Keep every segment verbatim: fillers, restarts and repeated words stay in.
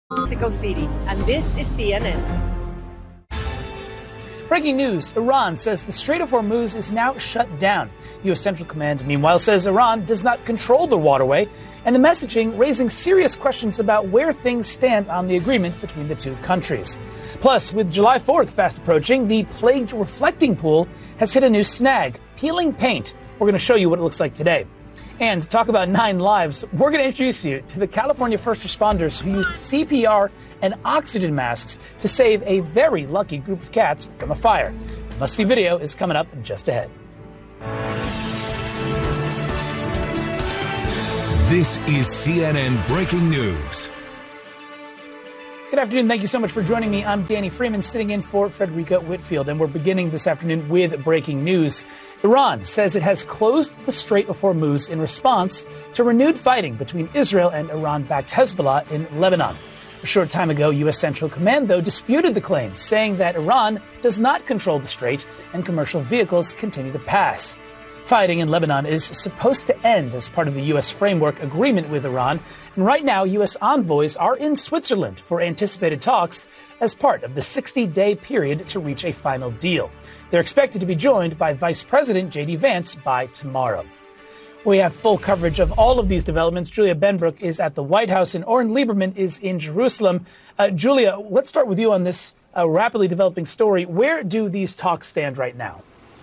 Mexico City, and this is C N N. Breaking news, Iran says the Strait of Hormuz is now shut down. U S. Central Command, meanwhile, says Iran does not control the waterway, and the messaging raising serious questions about where things stand on the agreement between the two countries. Plus, with July fourth fast approaching, the plagued reflecting pool has hit a new snag, peeling paint. We're going to show you what it looks like today. And to talk about nine lives, we're going to introduce you to the California first responders who used C P R and oxygen masks to save a very lucky group of cats from a fire. The must-see video is coming up just ahead. This is C N N Breaking News. Good afternoon. Thank you so much for joining me. I'm Danny Freeman, sitting in for Frederica Whitfield, and we're beginning this afternoon with breaking news. Iran says it has closed the Strait of Hormuz in response to renewed fighting between Israel and Iran-backed Hezbollah in Lebanon. A short time ago, U S. Central Command, though, disputed the claim, saying that Iran does not control the strait and commercial vehicles continue to pass. Fighting in Lebanon is supposed to end as part of the U S framework agreement with Iran, and right now U S envoys are in Switzerland for anticipated talks as part of the sixty-day period to reach a final deal. They're expected to be joined by Vice President J D Vance by tomorrow. We have full coverage of all of these developments. Julia Benbrook is at the White House, and Oren Lieberman is in Jerusalem. Uh, Julia, let's start with you on this uh, rapidly developing story. Where do these talks stand right now?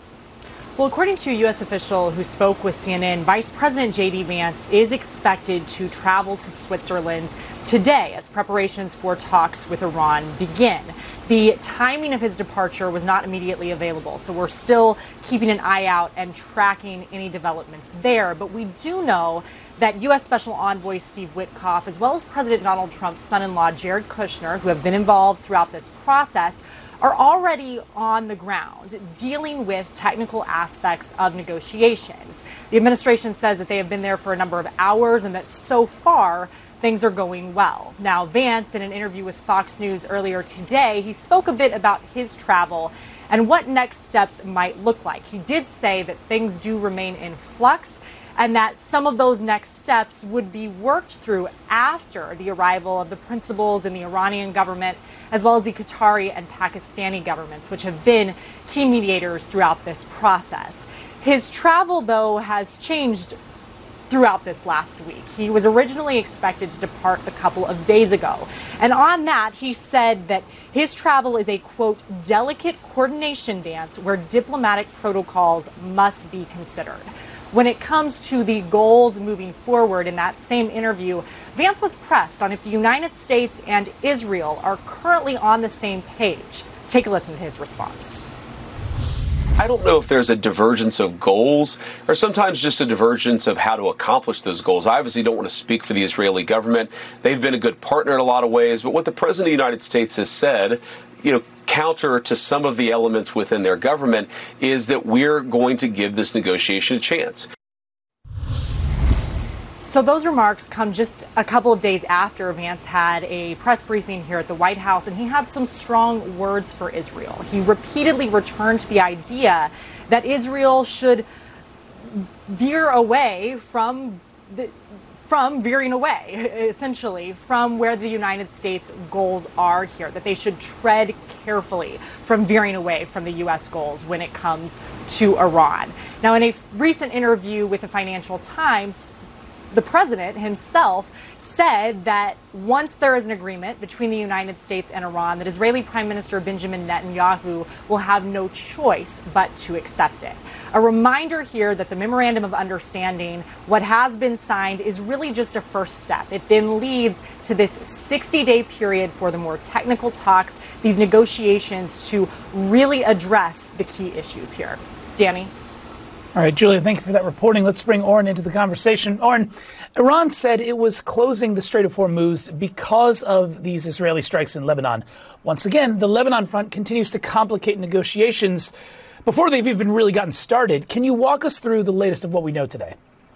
Well, according to a U S official who spoke with C N N, Vice President J D Vance is expected to travel to Switzerland today as preparations for talks with Iran begin. The timing of his departure was not immediately available, so we're still keeping an eye out and tracking any developments there. But we do know that U S Special Envoy Steve Witkoff, as well as President Donald Trump's son-in-law Jared Kushner, who have been involved throughout this process, are already on the ground dealing with technical aspects of negotiations. The administration says that they have been there for a number of hours and that so far things are going well. Now, Vance, in an interview with Fox News earlier today, he spoke a bit about his travel and what next steps might look like. He did say that things do remain in flux and that some of those next steps would be worked through after the arrival of the principals in the Iranian government, as well as the Qatari and Pakistani governments, which have been key mediators throughout this process. His travel, though, has changed throughout this last week. He was originally expected to depart a couple of days ago. And on that, he said that his travel is a, quote, delicate coordination dance where diplomatic protocols must be considered. When it comes to the goals moving forward, in that same interview, Vance was pressed on if the United States and Israel are currently on the same page. Take a listen to his response. I don't know if there's a divergence of goals or sometimes just a divergence of how to accomplish those goals. I obviously don't want to speak for the Israeli government. They've been a good partner in a lot of ways. But what the President of the United States has said, you know, counter to some of the elements within their government, is that we're going to give this negotiation a chance. So those remarks come just a couple of days after Vance had a press briefing here at the White House, and he had some strong words for Israel. He repeatedly returned to the idea that Israel should veer away from the from veering away, essentially, from where the United States goals are here, that they should tread carefully from veering away from the U S goals when it comes to Iran. Now, in a recent interview with the Financial Times, the president himself said that once there is an agreement between the United States and Iran, that Israeli Prime Minister Benjamin Netanyahu will have no choice but to accept it. A reminder here that the Memorandum of Understanding, what has been signed, is really just a first step. It then leads to this sixty-day period for the more technical talks, these negotiations to really address the key issues here. Danny? All right, Julia, thank you for that reporting. Let's bring Oren into the conversation. Oren, Iran said it was closing the Strait of Hormuz because of these Israeli strikes in Lebanon. Once again, the Lebanon front continues to complicate negotiations before they've even really gotten started. Can you walk us through the latest of what we know today?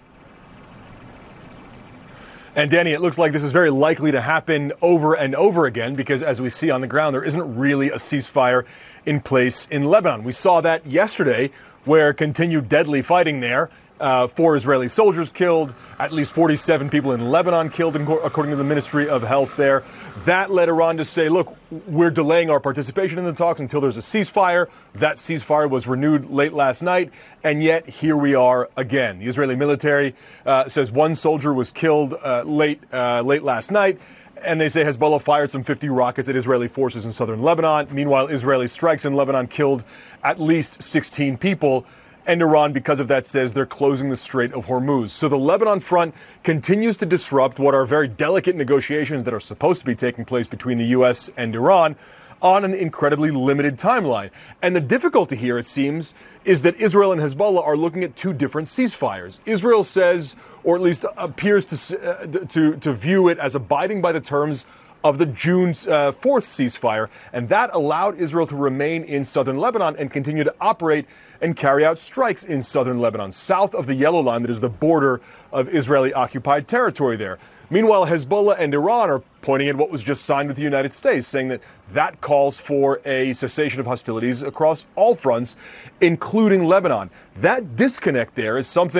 And Danny, it looks like this is very likely to happen over and over again because, as we see on the ground, there isn't really a ceasefire in place in Lebanon. We saw that yesterday, where continued deadly fighting there Uh, four Israeli soldiers killed, at least forty-seven people in Lebanon killed, according to the Ministry of Health there. That led Iran to say, look, we're delaying our participation in the talks until there's a ceasefire. That ceasefire was renewed late last night, and yet here we are again. The Israeli military uh, says one soldier was killed uh, late, uh, late last night. And they say Hezbollah fired some fifty rockets at Israeli forces in southern Lebanon. Meanwhile, Israeli strikes in Lebanon killed at least sixteen people. And Iran, because of that, says they're closing the Strait of Hormuz. So the Lebanon front continues to disrupt what are very delicate negotiations that are supposed to be taking place between the U S and Iran on an incredibly limited timeline. And the difficulty here, it seems, is that Israel and Hezbollah are looking at two different ceasefires. Israel says, or at least appears to, uh, to, to view it as abiding by the terms of the June uh, fourth ceasefire, and that allowed Israel to remain in southern Lebanon and continue to operate and carry out strikes in southern Lebanon, south of the Yellow Line that is the border of Israeli-occupied territory there. Meanwhile, Hezbollah and Iran are pointing at what was just signed with the United States, saying that that calls for a cessation of hostilities across all fronts, including Lebanon. That disconnect there is something